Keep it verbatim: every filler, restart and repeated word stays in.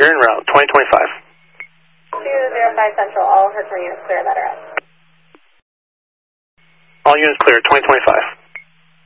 You're en route, twenty twenty-five. two zero five Central, all Herkimer units clear, letter S. All units clear, twenty twenty-five.